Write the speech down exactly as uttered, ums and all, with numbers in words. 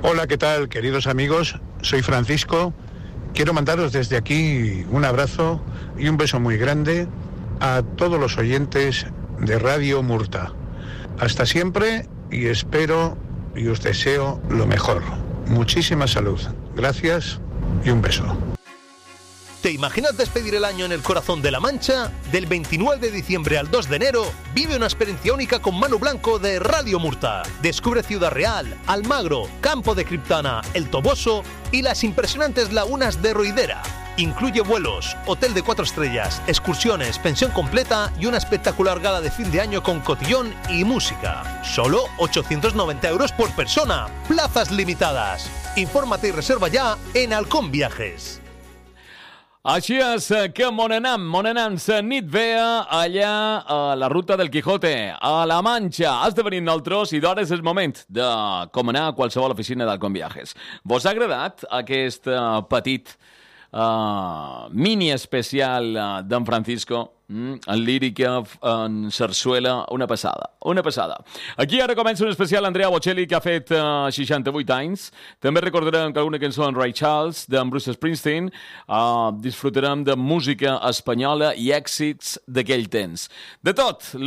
Hola, ¿qué tal, queridos amigos? Soy Francisco. Quiero mandaros desde aquí un abrazo y un beso muy grande a todos los oyentes de Radio Murta. Hasta siempre y espero y os deseo lo mejor. Muchísima salud. Gracias y un beso. ¿Te imaginas despedir el año en el corazón de La Mancha? Del veintinueve de diciembre al dos de enero, vive una experiencia única con Manu Blanco de Radio Murta. Descubre Ciudad Real, Almagro, Campo de Criptana, El Toboso y las impresionantes lagunas de Roidera. Incluye vuelos, hotel de cuatro estrellas, excursiones, pensión completa y una espectacular gala de fin de año con cotillón y música. Solo ochocientos noventa euros por persona. Plazas limitadas. Infórmate y reserva ya en Halcón Viajes. Així és que Monenam, Monenam sa nit vea allà a la ruta del Quijote, a La Manxa. Has de venir nosaltres i d'hora és el moment de com anar a qualsevol oficina d'Halcón Viajes. Vos ha agradat aquest uh, petit uh, mini especial uh, d'en Francisco? Mm, en lírica, en sarsuela, una passada, una passada. Aquí ara comença un especial Andrea Bocelli, que ha fet uh, seixanta-vuit anys. També recordarem que alguna cançó en Ray Charles, d'en Bruce Springsteen. Uh, disfrutarem de música espanyola i èxits d'aquell temps. De tot,